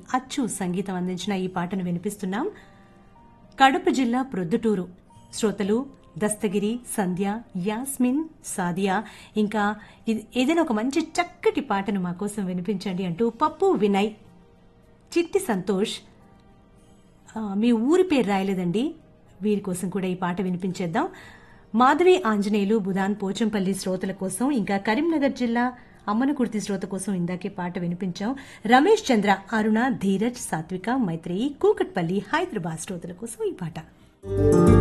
అచ్చు సంగీతం అందించిన ఈ పాటను వినిపిస్తున్నాం. కడప జిల్లా ప్రొద్దుటూరు శ్రోతలు దస్తగిరి, సంధ్య, యాస్మిన్, సాదియా ఇంకా ఏదైనా ఒక మంచి చక్కటి పాటను మా కోసం వినిపించండి అంటూ పప్పు వినయ్, చిట్టి సంతోష్, మీ ఊరి పేరు రాయలేదండి, వీరి కోసం కూడా ఈ పాట వినిపించేద్దాం. మాధవి ఆంజనేయులు, బుధాన్ పోచంపల్లి శ్రోతల కోసం, ఇంకా కరీంనగర్ జిల్లా అమ్మనకుర్తి శ్రోత కోసం ఇందాకే పాట వినిపించాం. రమేష్ చంద్ర, అరుణ, ధీరజ్, సాత్విక, మైత్రేయి, కూకట్పల్లి, హైదరాబాద్ శ్రోతల కోసం ఈ పాట.